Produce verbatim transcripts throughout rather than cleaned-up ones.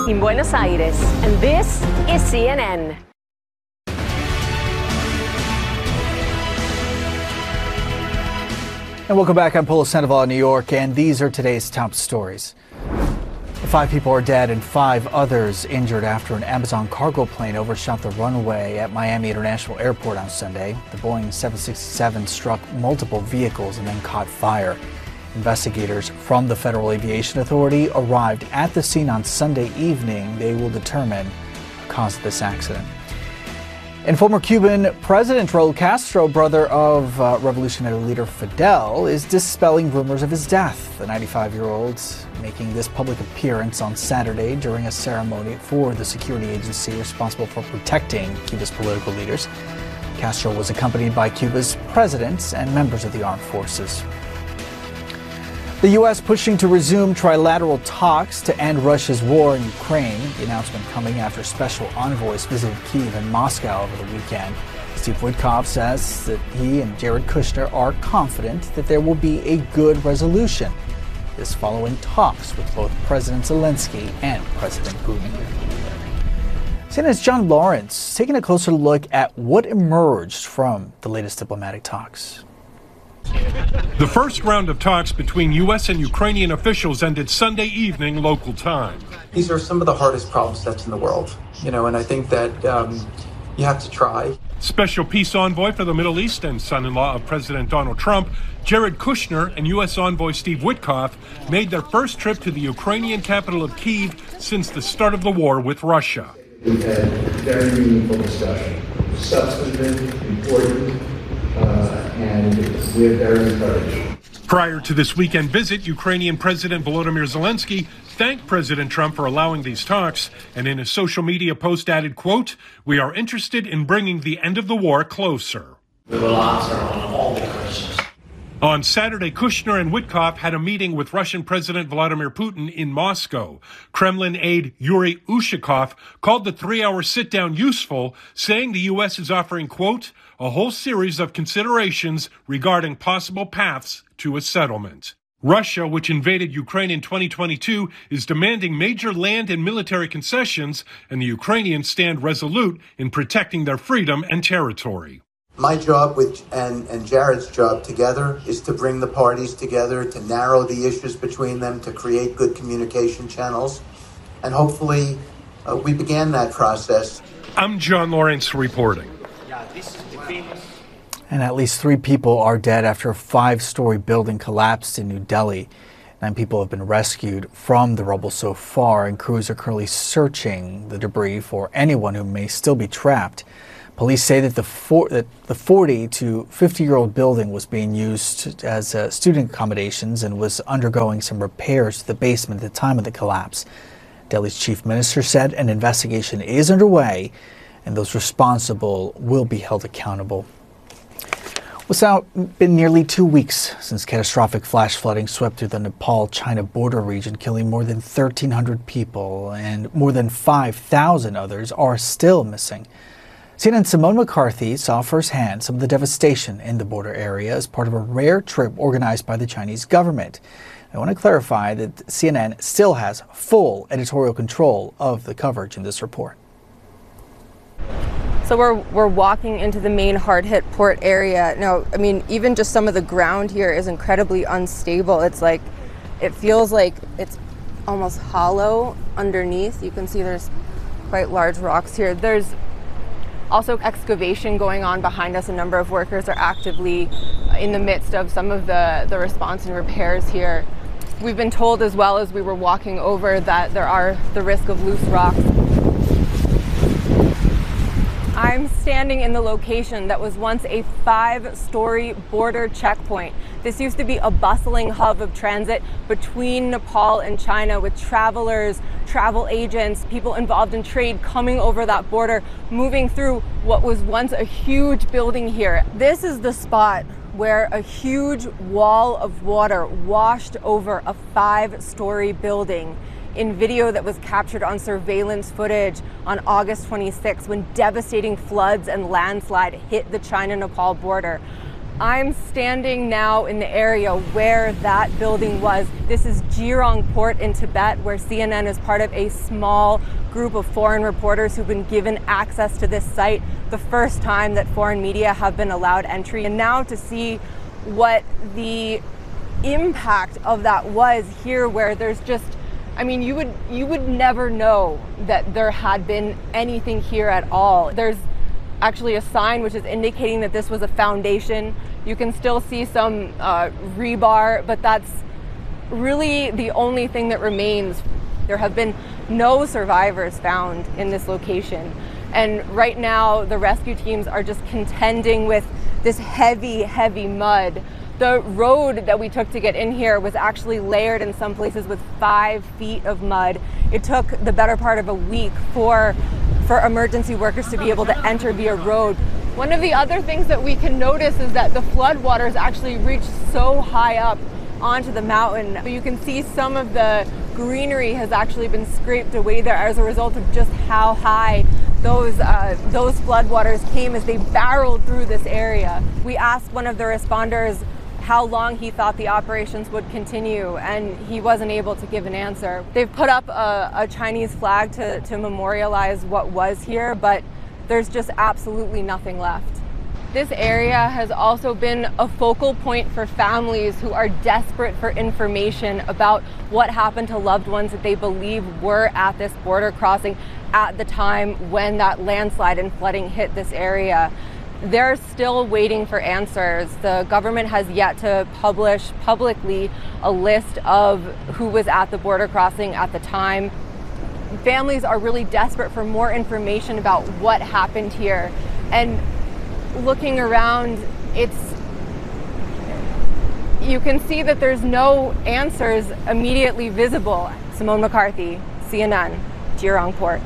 in Buenos Aires, and this is C N N. And welcome back. I'm Polo Sandoval in New York, and these are today's top stories. Five people are dead and five others injured after an Amazon cargo plane overshot the runway at Miami International Airport on Sunday. The Boeing seven sixty-seven struck multiple vehicles and then caught fire. Investigators from the Federal Aviation Authority arrived at the scene on Sunday evening. They will determine the cause of this accident. And former Cuban President Raul Castro, brother of uh, revolutionary leader Fidel, is dispelling rumors of his death. The ninety-five-year-old making this public appearance on Saturday during a ceremony for the security agency responsible for protecting Cuba's political leaders. Castro was accompanied by Cuba's presidents and members of the armed forces. The U S pushing to resume trilateral talks to end Russia's war in Ukraine. The announcement coming after special envoys visited Kyiv and Moscow over the weekend. Steve Witkoff says that he and Jared Kushner are confident that there will be a good resolution. This following talks with both President Zelensky and President Putin. C N N's John Lawrence taking a closer look at what emerged from the latest diplomatic talks. The first round of talks between U S and Ukrainian officials ended Sunday evening local time. These are some of the hardest problem sets in the world, you know, and I think that um, you have to try. Special peace envoy for the Middle East and son-in-law of President Donald Trump, Jared Kushner, and U S envoy Steve Witkoff made their first trip to the Ukrainian capital of Kyiv since the start of the war with Russia. We've had very meaningful discussion, substantive, important, uh, and we're very encouraged. Prior to this weekend visit, Ukrainian President Volodymyr Zelensky thanked President Trump for allowing these talks, and in a social media post added, quote, "We are interested in bringing the end of the war closer." We will answer on all the questions. On Saturday, Kushner and Witkoff had a meeting with Russian President Vladimir Putin in Moscow. Kremlin aide Yuri Ushakov called the three-hour sit-down useful, saying the U S is offering, quote, "a whole series of considerations regarding possible paths to a settlement." Russia, which invaded Ukraine in twenty twenty-two, is demanding major land and military concessions, and the Ukrainians stand resolute in protecting their freedom and territory. My job with and, and Jared's job together is to bring the parties together, to narrow the issues between them, to create good communication channels, and hopefully uh, we began that process. I'm John Lawrence reporting. And at least three people are dead after a five-story building collapsed in New Delhi. Nine people have been rescued from the rubble so far, and crews are currently searching the debris for anyone who may still be trapped. Police say that the, for, that the forty to fifty-year-old building was being used as uh, student accommodations and was undergoing some repairs to the basement at the time of the collapse. Delhi's chief minister said an investigation is underway and those responsible will be held accountable. It's now been nearly two weeks since catastrophic flash flooding swept through the Nepal-China border region, killing more than thirteen hundred people, and more than five thousand others are still missing. C N N's Simone McCarthy saw firsthand some of the devastation in the border area as part of a rare trip organized by the Chinese government. I want to clarify that C N N still has full editorial control of the coverage in this report. So we're, we're walking into the main hard-hit port area. Now, I mean, even just some of the ground here is incredibly unstable. It's like, it feels like it's almost hollow underneath. You can see there's quite large rocks here. There's also excavation going on behind us. A number of workers are actively in the midst of some of the, the response and repairs here. We've been told as well as we were walking over that there are the risk of loose rocks. I'm standing in the location that was once a five-story border checkpoint. This used to be a bustling hub of transit between Nepal and China, with travelers, travel agents, people involved in trade coming over that border, moving through what was once a huge building here. This is the spot where a huge wall of water washed over a five-story building in video that was captured on surveillance footage on August twenty-sixth, when devastating floods and landslide hit the China-Nepal border. I'm standing now in the area where that building was. This is Jirong Port in Tibet, where C N N is part of a small group of foreign reporters who've been given access to this site, the first time that foreign media have been allowed entry. And now to see what the impact of that was here, where there's just, I mean, you would you would never know that there had been anything here at all. There's actually a sign which is indicating that this was a foundation. You can still see some uh, rebar, but that's really the only thing that remains. There have been no survivors found in this location. And right now, the rescue teams are just contending with this heavy, heavy mud. The road that we took to get in here was actually layered in some places with five feet of mud. It took the better part of a week for for emergency workers to be able to enter via road. One of the other things that we can notice is that the floodwaters actually reach so high up onto the mountain. You can see some of the greenery has actually been scraped away there as a result of just how high those uh, those floodwaters came as they barreled through this area. We asked one of the responders how long he thought the operations would continue, and he wasn't able to give an answer. They've put up a, a Chinese flag to, to memorialize what was here, but there's just absolutely nothing left. This area has also been a focal point for families who are desperate for information about what happened to loved ones that they believe were at this border crossing at the time when that landslide and flooding hit this area. They're still waiting for answers. The government has yet to publish publicly a list of who was at the border crossing at the time. Families are really desperate for more information about what happened here. And looking around, it's you can see that there's no answers immediately visible. Simone McCarthy, C N N, Jirong Port.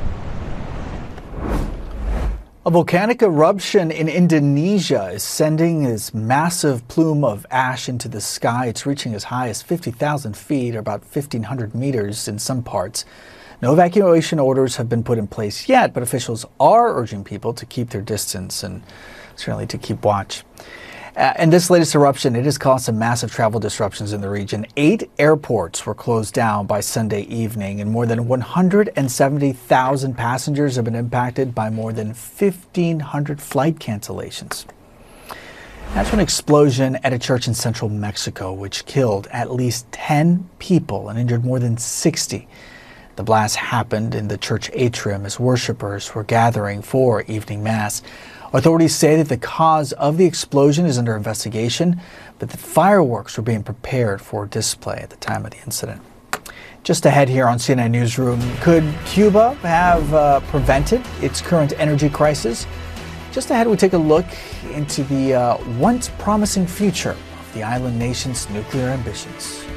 A volcanic eruption in Indonesia is sending this massive plume of ash into the sky. It's reaching as high as fifty thousand feet, or about fifteen hundred meters in some parts. No evacuation orders have been put in place yet, but officials are urging people to keep their distance and certainly to keep watch. Uh, and this latest eruption, it has caused some massive travel disruptions in the region. Eight airports were closed down by Sunday evening, and more than one hundred seventy thousand passengers have been impacted by more than fifteen hundred flight cancellations. That's an explosion at a church in central Mexico, which killed at least ten people and injured more than sixty. The blast happened in the church atrium as worshipers were gathering for evening mass. Authorities say that the cause of the explosion is under investigation, but that fireworks were being prepared for display at the time of the incident. Just ahead here on C N N Newsroom, could Cuba have uh, prevented its current energy crisis? Just ahead, we take a look into the uh, once promising future of the island nation's nuclear ambitions.